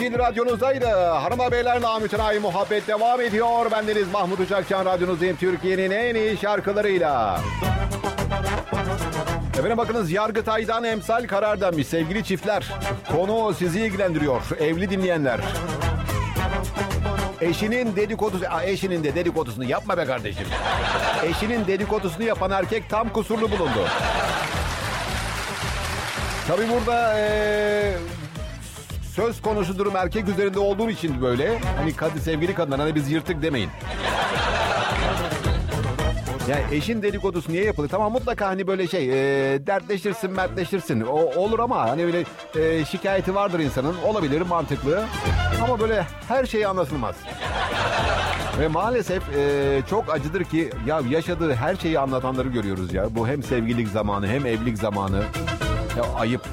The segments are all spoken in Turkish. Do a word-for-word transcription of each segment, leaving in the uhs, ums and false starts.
Radyonuzdaydı. Hanımlar beyler, namütenayi muhabbet devam ediyor. Bendeniz Mahmut Uçakcan, radyonuzdayım Türkiye'nin en iyi şarkılarıyla. Efendim bakınız, Yargıtay'dan emsal karar denmiş sevgili çiftler. Konu sizi ilgilendiriyor evli dinleyenler. Eşinin dedikodusu, Aa, eşinin de dedikodusunu yapma be kardeşim. Eşinin dedikodusunu yapan erkek tam kusurlu bulundu. Tabii burada ee, söz konusu durum erkek üzerinde olduğu için böyle. Hani kadın, sevgili kadınlar, hani biz yırtık demeyin. Yani eşin dedikodusu niye yapılır? Tamam, mutlaka hani böyle şey e, dertleşirsin, mertleşirsin. O olur ama hani böyle e, şikayeti vardır insanın. Olabilir, mantıklı. Ama böyle her şey anlatılmaz. Ve maalesef e, çok acıdır ki ya yaşadığı her şeyi anlatanları görüyoruz ya. Bu hem sevgililik zamanı hem evlilik zamanı. Ya ayıp.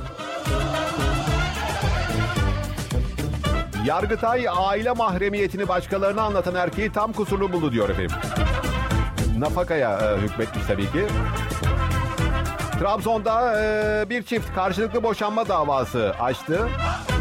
Yargıtay aile mahremiyetini başkalarına anlatan erkeği tam kusurlu buldu diyor efendim. Nafakaya e, hükmetmiş tabii ki. Trabzon'da e, bir çift karşılıklı boşanma davası açtı.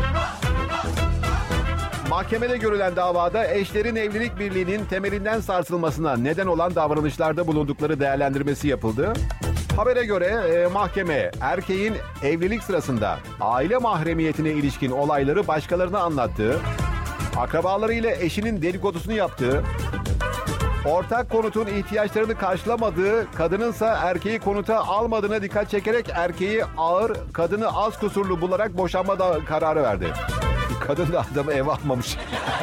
Mahkemede görülen davada eşlerin evlilik birliğinin temelinden sarsılmasına neden olan davranışlarda bulundukları değerlendirmesi yapıldı. Habere göre e, mahkeme erkeğin evlilik sırasında aile mahremiyetine ilişkin olayları başkalarına anlattığı, akrabalarıyla eşinin dedikodusunu yaptığı, ortak konutun ihtiyaçlarını karşılamadığı, kadınınsa erkeği konuta almadığına dikkat çekerek erkeği ağır, kadını az kusurlu bularak boşanma da kararı verdi. Kadın da adamı eve almamış.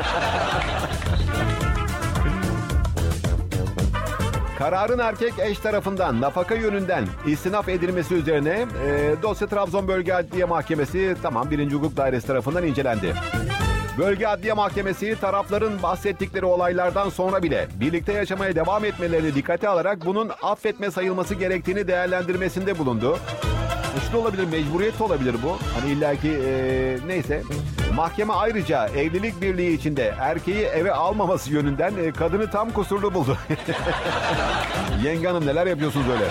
Kararın erkek eş tarafından nafaka yönünden istinaf edilmesi üzerine e, dosya Trabzon Bölge Adliye Mahkemesi tamam birinci Hukuk Dairesi tarafından incelendi. Bölge Adliye Mahkemesi tarafların bahsettikleri olaylardan sonra bile birlikte yaşamaya devam etmelerini dikkate alarak bunun affetme sayılması gerektiğini değerlendirmesinde bulundu. İşte olabilir, mecburiyet olabilir bu. Hani illaki e, neyse. Mahkeme ayrıca evlilik birliği içinde erkeği eve almaması yönünden e, kadını tam kusurlu buldu. Yenge hanım, neler yapıyorsunuz öyle?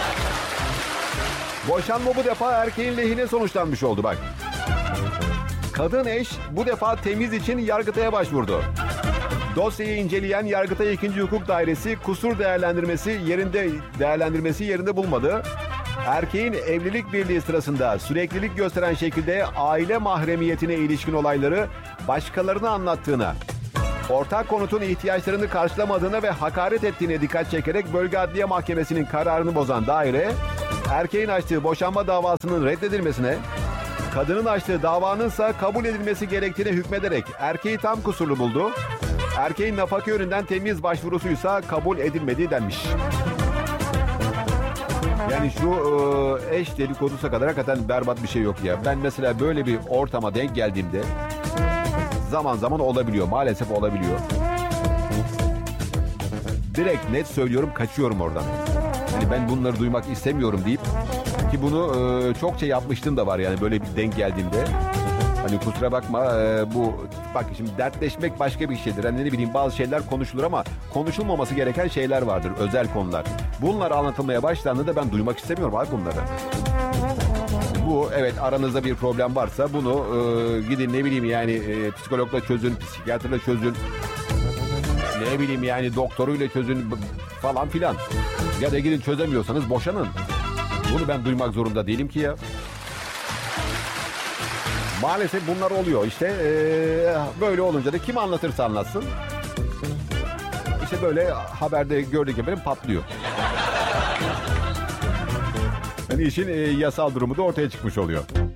Boşanma bu defa erkeğin lehine sonuçlanmış oldu bak. Kadın eş bu defa temiz için Yargıtay'a başvurdu. Dosyayı inceleyen Yargıtay ikinci Hukuk Dairesi kusur değerlendirmesi yerinde değerlendirmesi yerinde bulmadı. Erkeğin evlilik birliği sırasında süreklilik gösteren şekilde aile mahremiyetine ilişkin olayları başkalarına anlattığına, ortak konutun ihtiyaçlarını karşılamadığına ve hakaret ettiğine dikkat çekerek Bölge Adliye Mahkemesi'nin kararını bozan daire, erkeğin açtığı boşanma davasının reddedilmesine, kadının açtığı davanınsa kabul edilmesi gerektiğine hükmederek erkeği tam kusurlu buldu. Erkeğin nafaka yönünden temiz başvurusuysa kabul edilmediği denmiş. Yani şu e, eş dedikodusa kadar hakikaten berbat bir şey yok ya. Ben mesela böyle bir ortama denk geldiğimde zaman zaman olabiliyor. Maalesef olabiliyor. Direkt net söylüyorum, kaçıyorum oradan. Yani ben bunları duymak istemiyorum deyip, ki bunu e, çokça yapmıştım da var yani böyle bir denk geldiğimde. Hani kusura bakma e, bu bak şimdi dertleşmek başka bir şeydir. Hani ne bileyim, bazı şeyler konuşulur ama konuşulmaması gereken şeyler vardır, özel konular. Bunlar anlatılmaya başlandığında ben duymak istemiyorum abi bunları. Bu evet, aranızda bir problem varsa bunu e, gidin ne bileyim yani e, psikologla çözün, psikiyatrla çözün. Ne bileyim yani doktoruyla çözün falan filan. Ya da gidin çözemiyorsanız boşanın. Bunu ben duymak zorunda değilim ki ya. Maalesef bunlar oluyor işte. Ee, böyle olunca da kim anlatırsa anlatsın. İşte böyle haberde gördük ya, benim patlıyor. Yani işin e, yasal durumu da ortaya çıkmış oluyor.